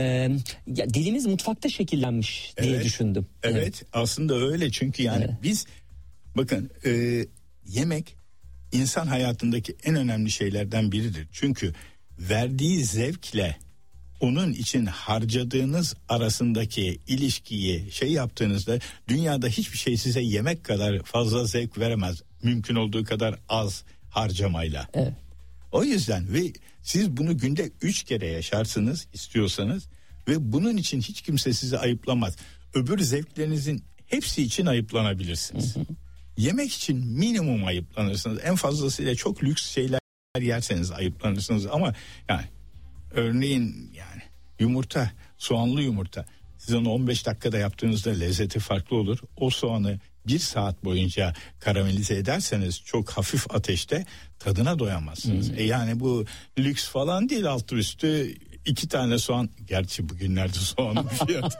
dilimiz mutfakta şekillenmiş diye düşündüm. Evet, aslında öyle, çünkü yani biz bakın yemek insan hayatındaki en önemli şeylerden biridir. Çünkü verdiği zevkle onun için harcadığınız arasındaki ilişkiyi yaptığınızda dünyada hiçbir şey size yemek kadar fazla zevk veremez. Mümkün olduğu kadar az harcamayla. Evet. O yüzden ve siz bunu günde 3 kere yaşarsınız istiyorsanız ve bunun için hiç kimse sizi ayıplamaz. Öbür zevklerinizin hepsi için ayıplanabilirsiniz. Yemek için minimum ayıplanırsınız. En fazlasıyla çok lüks şeyler yerseniz ayıplanırsınız ama yani örneğin yani yumurta, soğanlı yumurta, siz onu 15 dakikada yaptığınızda lezzeti farklı olur. O soğanı 1 saat boyunca karamelize ederseniz çok hafif ateşte tadına doyamazsınız. Yani bu lüks falan değil, altı üstü 2 tane soğan. Gerçi bugünlerde soğanın fiyatı.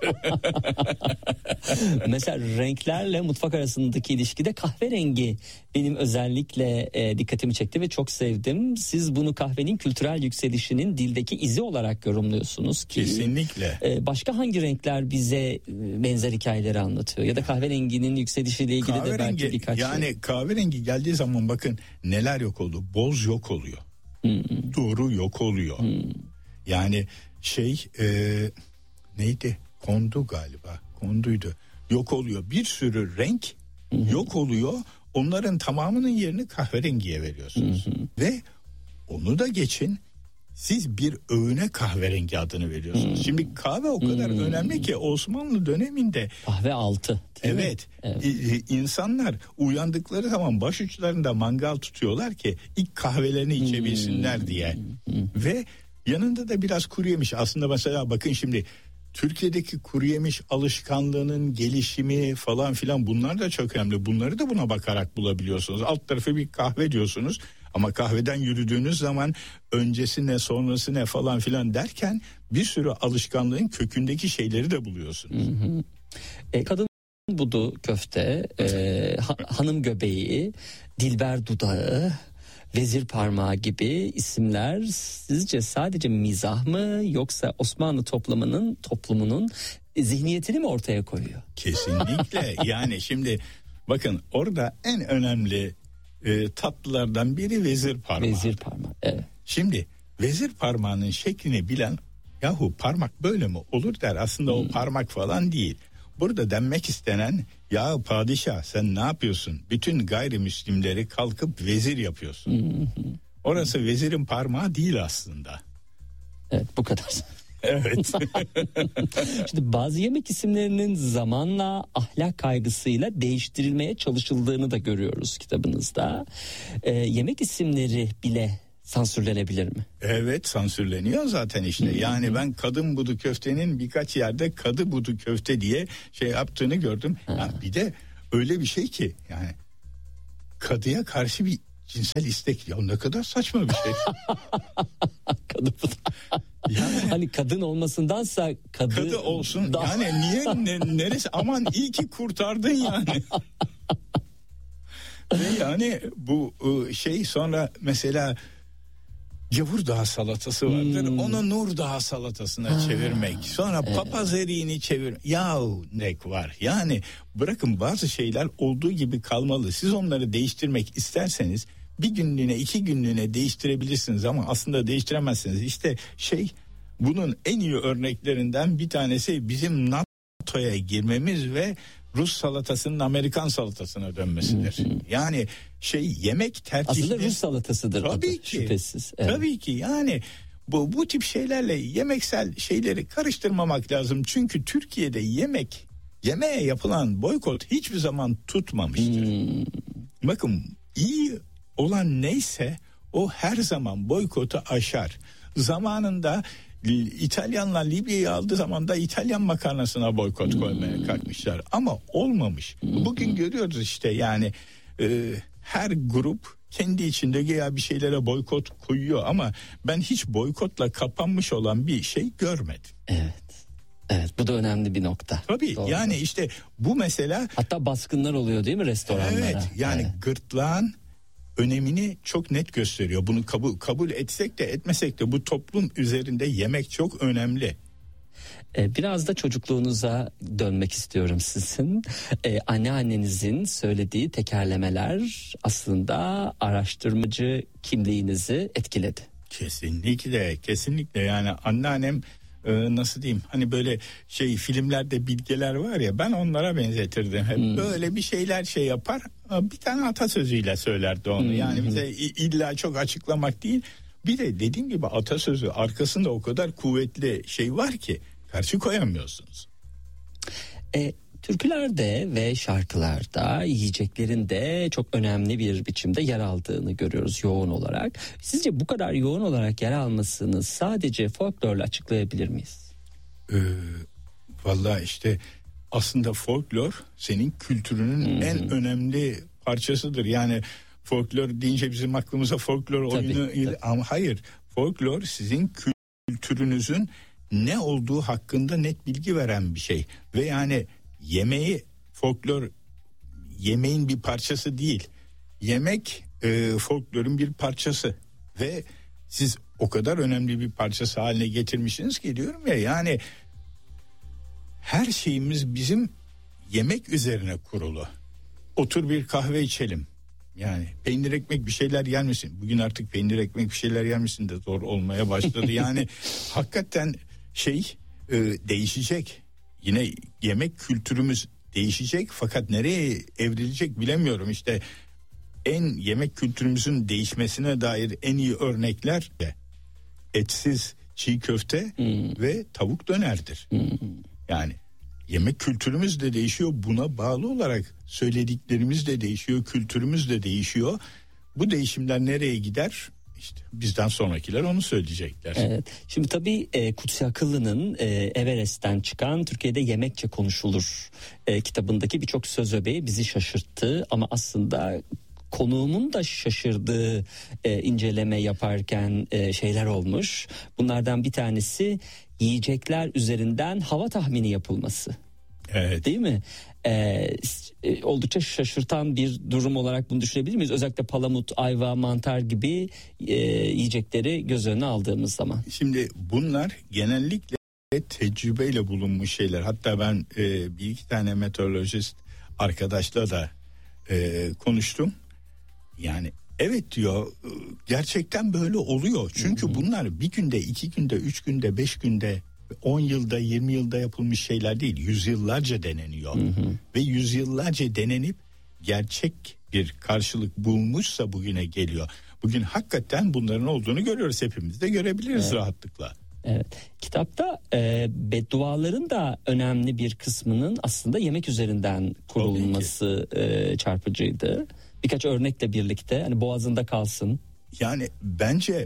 Mesela renklerle mutfak arasındaki ilişkide kahverengi benim özellikle dikkatimi çekti ve çok sevdim. Siz bunu kahvenin kültürel yükselişinin dildeki izi olarak yorumluyorsunuz ki. Kesinlikle. Başka hangi renkler bize benzer hikayeleri anlatıyor? Ya da kahverenginin yükselişiyle ilgili de belki birkaç yani kahverengi geldiği zaman bakın neler yok oldu. Boz yok oluyor. Doğru yok oluyor. Yani neydi? Kondu galiba. Konduydu. Yok oluyor. Bir sürü renk yok oluyor. Onların tamamının yerini kahverengiye veriyorsunuz. Ve onu da geçin, siz bir öğüne kahverengi adını veriyorsunuz. Şimdi kahve o kadar önemli ki Osmanlı döneminde. Kahve altı. Evet. İnsanlar uyandıkları zaman başuçlarında mangal tutuyorlar ki ilk kahvelerini içebilsinler diye. Ve yanında da biraz kuru yemiş. Aslında mesela bakın şimdi Türkiye'deki kuru yemiş alışkanlığının gelişimi falan filan, bunlar da çok önemli. Bunları da buna bakarak bulabiliyorsunuz. Alt tarafı bir kahve diyorsunuz ama kahveden yürüdüğünüz zaman öncesi ne sonrası ne falan filan derken bir sürü alışkanlığın kökündeki şeyleri de buluyorsunuz. Kadın budu köfte, hanım göbeği, dilber dudağı, vezir parmağı gibi isimler sizce sadece mizah mı, yoksa Osmanlı toplumunun zihniyetini mi ortaya koyuyor? Kesinlikle. Yani şimdi bakın, orada en önemli tatlılardan biri vezir parmağı. Vezir parmağı, evet. Şimdi vezir parmağının şeklini bilen, yahu parmak böyle mi olur der. Aslında o parmak falan değil. Burada denmek istenen, ya padişah sen ne yapıyorsun? Bütün gayrimüslimleri kalkıp vezir yapıyorsun. Orası vezirin parmağı değil aslında. Evet, bu kadar. Evet. Şimdi bazı yemek isimlerinin zamanla ahlak kaygısıyla değiştirilmeye çalışıldığını da görüyoruz kitabınızda. Yemek isimleri bile sansürlenebilir mi? Evet, sansürleniyor zaten işte. Yani ben kadın budu köftenin birkaç yerde kadı budu köfte diye şey yaptığını gördüm. Ya bir de öyle bir şey ki, yani kadıya karşı bir cinsel istek, ya ne kadar saçma bir şey. Kadı budu. Yani, hani kadın olmasındansa kadı olsun. Yani niye neresi, aman iyi ki kurtardın yani. Ve yani bu şey, sonra mesela Gavur Dağı salatası vardır. Onu Nur Dağı salatasına çevirmek. Sonra papaz eriğini yahu ne var? Yani bırakın, bazı şeyler olduğu gibi kalmalı. Siz onları değiştirmek isterseniz bir günlüğüne 2 günlüğüne değiştirebilirsiniz ama aslında değiştiremezsiniz. İşte bunun en iyi örneklerinden bir tanesi bizim NATO'ya girmemiz ve Rus salatasının Amerikan salatasına dönmesidir. Yani yemek tercihleri aslında Rus salatasıdır. Tabii ki. Şüphesiz. Evet. Tabii ki, yani bu tip şeylerle yemeksel şeyleri karıştırmamak lazım. Çünkü Türkiye'de yemeğe yapılan boykot hiçbir zaman tutmamıştır. Bakın, iyi olan neyse o her zaman boykotu aşar. Zamanında İtalyanlar Libya'yı aldığı zaman da İtalyan makarnasına boykot koymaya kalkmışlar. Ama olmamış. Bugün görüyoruz işte, yani her grup kendi içinde ya bir şeylere boykot koyuyor ama ben hiç boykotla kapanmış olan bir şey görmedim. Evet, bu da önemli bir nokta. Tabii. Doğru. Yani işte bu mesela, hatta baskınlar oluyor değil mi restoranlara? Evet, yani gırtlağın önemini çok net gösteriyor. Bunu kabul etsek de etmesek de bu toplum üzerinde yemek çok önemli. Biraz da çocukluğunuza dönmek istiyorum sizin. Anneannenizin söylediği tekerlemeler aslında araştırmacı kimliğinizi etkiledi. Kesinlikle, yani anneannem nasıl diyeyim, hani böyle filmlerde bilgeler var ya, ben onlara benzetirdim. Hep böyle bir şeyler yapar, bir tane atasözüyle söylerdi onu. Yani bize illa çok açıklamak değil. Bir de dediğim gibi atasözü arkasında o kadar kuvvetli şey var ki karşı koyamıyorsunuz. Türkülerde ve şarkılarda yiyeceklerin de çok önemli bir biçimde yer aldığını görüyoruz yoğun olarak. Sizce bu kadar yoğun olarak yer almasını sadece folklorla açıklayabilir miyiz? Vallahi işte aslında folklor senin kültürünün en önemli parçasıdır. Yani folklor deyince bizim aklımıza folklor oyunu, ama hayır, folklor sizin kültürünüzün ne olduğu hakkında net bilgi veren bir şey. Ve yani folklor yemeğin bir parçası değil. Yemek folklorun bir parçası ve siz o kadar önemli bir parçası haline getirmişsiniz ki, diyorum ya, yani her şeyimiz bizim yemek üzerine kurulu. Otur bir kahve içelim. Yani peynir ekmek bir şeyler yer misin? Bugün artık peynir ekmek bir şeyler yer misin de zor olmaya başladı. Yani hakikaten değişecek. Yine yemek kültürümüz değişecek, fakat nereye evrilecek bilemiyorum. İşte yemek kültürümüzün değişmesine dair en iyi örnekler etsiz çiğ köfte ve tavuk dönerdir. Yani yemek kültürümüz de değişiyor. Buna bağlı olarak söylediklerimiz de değişiyor, kültürümüz de değişiyor. Bu değişimler nereye gider? işte bizden sonrakiler onu söyleyecekler. Evet. Şimdi tabii Kutsi Akıllı'nın Everest'ten çıkan Türkiye'de Yemekçe Konuşulur kitabındaki birçok söz öbeği bizi şaşırttı ama aslında konuğumun da şaşırdığı inceleme yaparken şeyler olmuş. Bunlardan bir tanesi yiyecekler üzerinden hava tahmini yapılması. Evet. Değil mi? Oldukça şaşırtan bir durum olarak bunu düşünebilir miyiz? Özellikle palamut, ayva, mantar gibi yiyecekleri göz önüne aldığımız zaman. Şimdi bunlar genellikle tecrübeyle bulunmuş şeyler. Hatta ben bir iki tane meteorolojist arkadaşla da konuştum. Yani evet diyor, gerçekten böyle oluyor. Çünkü bunlar bir günde, 2 günde, 3 günde, 5 günde, 10 yılda, 20 yılda yapılmış şeyler değil. Yüzyıllarca deneniyor. Ve yüzyıllarca denenip gerçek bir karşılık bulmuşsa bugüne geliyor. Bugün hakikaten bunların olduğunu görüyoruz. Hepimiz de görebiliriz rahatlıkla. Evet. Kitapta bedduaların da önemli bir kısmının aslında yemek üzerinden kurulması çarpıcıydı. Birkaç örnekle birlikte, hani boğazında kalsın. Yani bence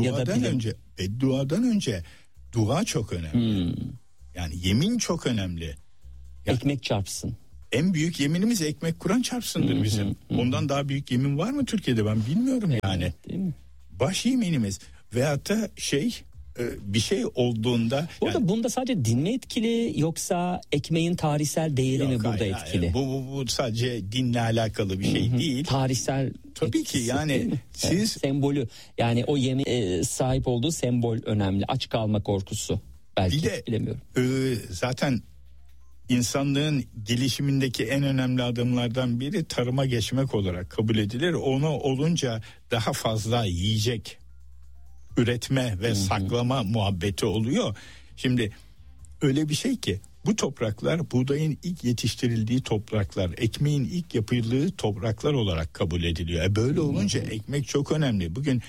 bedduadan önce dua çok önemli. Yani yemin çok önemli. Ekmek çarpsın. En büyük yeminimiz ekmek Kur'an çarpsındır bizim. Ondan daha büyük yemin var mı Türkiye'de, ben bilmiyorum yani. Değil mi? Baş yeminimiz veyahut da bir şey olduğunda. Burada bunda sadece din mi etkili, yoksa ekmeğin tarihsel değeri mi burada etkili? Bu sadece dinle alakalı bir şey değil. Tarihsel. Tabii ki yani siz sembolü, yani o yemeğe sahip olduğu sembol önemli. Aç kalma korkusu belki, bir de, bilemiyorum. Zaten insanlığın gelişimindeki en önemli adımlardan biri tarıma geçmek olarak kabul edilir. Onu olunca daha fazla yiyecek üretme ve saklama muhabbeti oluyor. Şimdi öyle bir şey ki bu topraklar buğdayın ilk yetiştirildiği topraklar, ekmeğin ilk yapıldığı topraklar olarak kabul ediliyor. Böyle olunca ekmek çok önemli. Bugün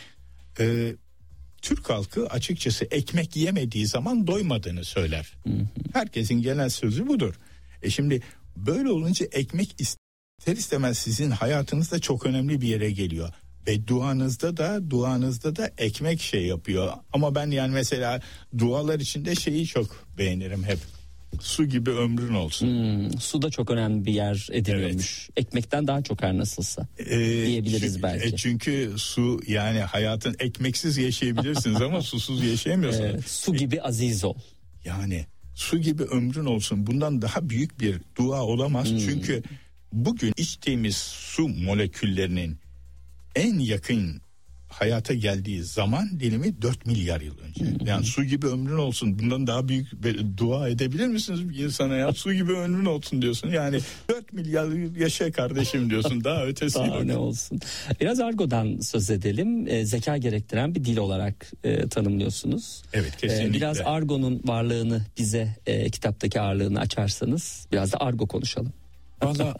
Türk halkı açıkçası ekmek yemediği zaman doymadığını söyler. Herkesin genel sözü budur. Şimdi böyle olunca ekmek ister istemez sizin hayatınızda çok önemli bir yere geliyor. Duanızda da ekmek şey yapıyor. Ama ben yani mesela dualar içinde şeyi çok beğenirim hep. Su gibi ömrün olsun. Su da çok önemli bir yer ediniyormuş. Evet. Ekmekten daha çok her nasılsa diyebiliriz belki. Çünkü su, yani hayatın ekmeksiz yaşayabilirsiniz ama susuz yaşayamıyorsunuz. Evet, su gibi aziz ol. Yani su gibi ömrün olsun. Bundan daha büyük bir dua olamaz. Çünkü bugün içtiğimiz su moleküllerinin en yakın hayata geldiği zaman dilimi 4 milyar yıl önce. Yani su gibi ömrün olsun. Bundan daha büyük dua edebilir misiniz bir insana ya? Su gibi ömrün olsun diyorsun. Yani 4 milyar yıl yaşa kardeşim diyorsun. Daha ötesi yok. Ne olsun. Biraz argodan söz edelim. Zeka gerektiren bir dil olarak tanımlıyorsunuz. Evet, kesinlikle. Biraz argonun varlığını bize, kitaptaki ağırlığını açarsanız biraz da argo konuşalım. Valla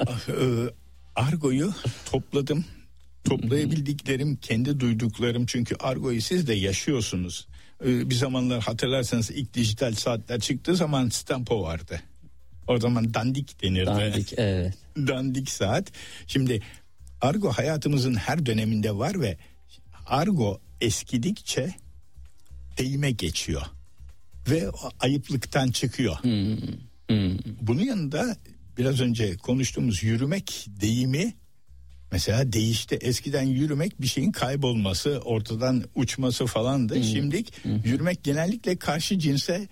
argoyu topladım. Toplayabildiklerim, kendi duyduklarım, çünkü argoyu siz de yaşıyorsunuz. Bir zamanlar hatırlarsanız ilk dijital saatler çıktığı zaman Stempo vardı. O zaman dandik denirdi. Dandik, evet. Dandik saat. Şimdi argo hayatımızın her döneminde var ve argo eskidikçe deyime geçiyor. Ve ayıplıktan çıkıyor. Bunun yanında biraz önce konuştuğumuz yürümek deyimi mesela değişti. Eskiden yürümek bir şeyin kaybolması, ortadan uçması falandı. Şimdi yürümek genellikle karşı cinsle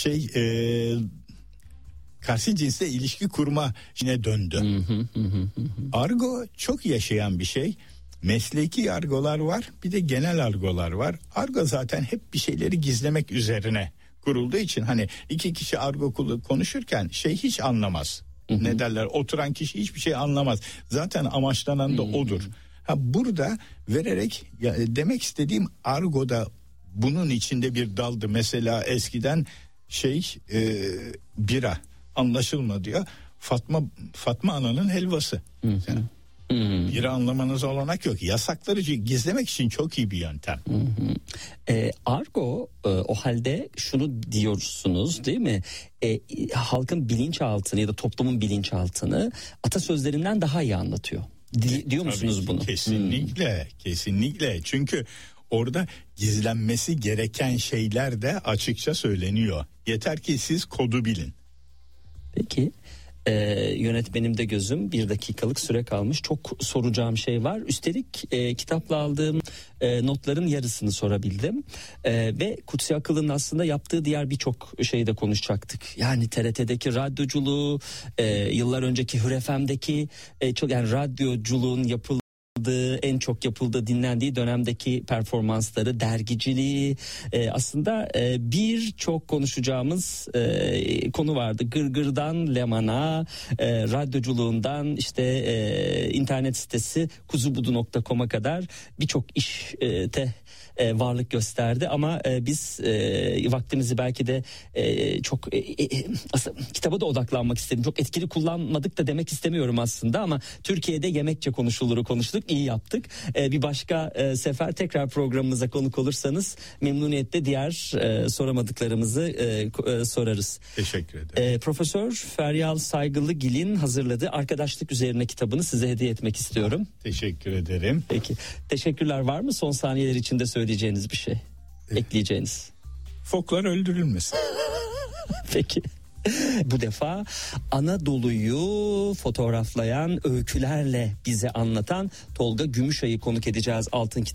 ilişki kurma işine döndü. Argo çok yaşayan bir şey. Mesleki argolar var, bir de genel argolar var. Argo zaten hep bir şeyleri gizlemek üzerine kurulduğu için hani iki kişi argo konuşurken hiç anlamaz. Ne derler? Oturan kişi hiçbir şey anlamaz. Zaten amaçlanan da odur. Burada vererek demek istediğim argoda bunun içinde bir daldı. Mesela eskiden bira anlaşılma diyor. Fatma Ana'nın helvası. Bira anlamanız olanak yok. Yasakları gizlemek için çok iyi bir yöntem. Argo o halde şunu diyorsunuz değil mi? Halkın bilinçaltını ya da toplumun bilinçaltını atasözlerinden daha iyi anlatıyor. Diyor musunuz bunu? Kesinlikle. Çünkü Orada gizlenmesi gereken şeyler de açıkça söyleniyor. Yeter ki siz kodu bilin. Peki. Yönetmenim de gözüm 1 dakikalık süre kalmış. Çok soracağım şey var. Üstelik kitapla aldığım notların yarısını sorabildim. Ve Kutsi Akıl'ın aslında yaptığı diğer birçok şeyi de konuşacaktık. Yani TRT'deki radyoculuğu, yıllar önceki Hür FM'deki yani radyoculuğun en çok yapıldığı, dinlendiği dönemdeki performansları, dergiciliği, aslında birçok konuşacağımız konu vardı. Gırgır'dan Leman'a, radyoculuğundan işte internet sitesi kuzubudu.com'a kadar birçok işte varlık gösterdi ama biz vaktimizi belki de çok kitaba da odaklanmak istedim. Çok etkili kullanmadık da demek istemiyorum aslında ama Türkiye'de yemekçe konuşuluru konuştuk, iyi yaptık. Bir başka sefer tekrar programımıza konuk olursanız memnuniyetle diğer soramadıklarımızı sorarız. Teşekkür ederim. Profesör Feryal Saygılıgil'in hazırladığı Arkadaşlık Üzerine kitabını size hediye etmek istiyorum. Teşekkür ederim. Peki. Teşekkürler. Var mı son saniyeler içinde söyleyeceğiniz bir şey? Ekleyeceğiniz? Foklar öldürülmesin. Peki. Bu defa Anadolu'yu fotoğraflayan, öykülerle bize anlatan Tolga Gümüşay'ı konuk edeceğiz Altın